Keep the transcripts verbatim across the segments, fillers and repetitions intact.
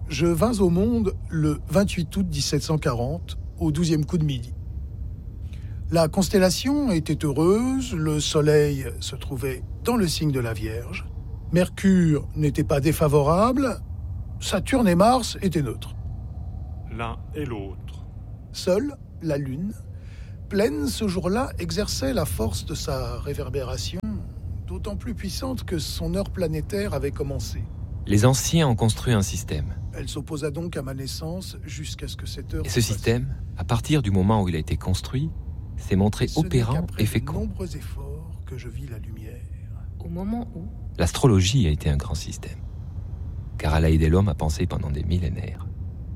Je vins au monde le vingt-huit août dix-sept cent quarante, au douzième coup de midi. La constellation était heureuse, le soleil se trouvait dans le signe de la Vierge, Mercure n'était pas défavorable, Saturne et Mars étaient neutres. L'un et l'autre. Seule la Lune, pleine ce jour-là, exerçait la force de sa réverbération, d'autant plus puissante que son heure planétaire avait commencé. Les anciens ont construit un système. Elle s'opposa donc à ma naissance jusqu'à ce que cette heure... Et ce système, à partir du moment où il a été construit, s'est montré Ce n'est opérant qu'après et de fécond. nombreux efforts que je vis la lumière. Au moment où L'astrologie a été un grand système, car elle a aidé l'homme à penser pendant des millénaires.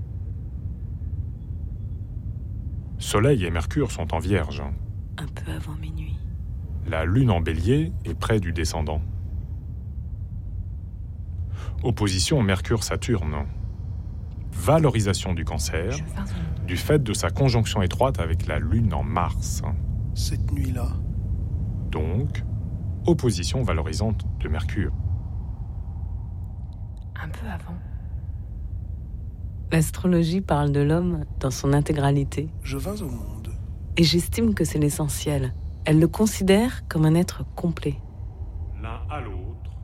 Soleil et Mercure sont en Vierge. un peu avant minuit. La Lune en Bélier est près du descendant. Opposition Mercure-Saturne. Valorisation du Cancer, Je vins au monde. du fait de sa conjonction étroite avec la Lune en Mars. Cette nuit-là, Donc, opposition valorisante de Mercure. Un peu avant. L'astrologie parle de l'homme dans son intégralité. je vins au monde. Et j'estime que c'est l'essentiel. Elle le considère comme un être complet. L'un à l'autre.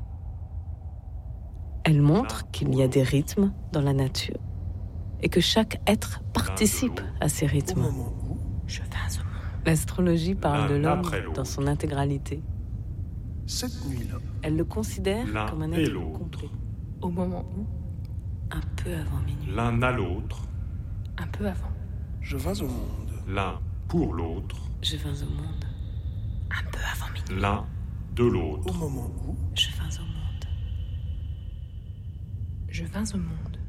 Elle montre qu'il y a des rythmes dans la nature et que chaque être participe à ces Au rythmes. moment où, Je vins au monde. L'astrologie parle de L'un l'homme après l'autre. dans son intégralité. cette nuit-là, Elle le considère L'un comme un et être l'autre. complet. Au moment où Un peu avant minuit. L'un à l'autre. Un peu avant. je vins au monde. L'un pour l'autre. Je vins au monde. Un peu avant minuit. L'un de Au l'autre. moment où, Je vins au monde. Je vins au monde.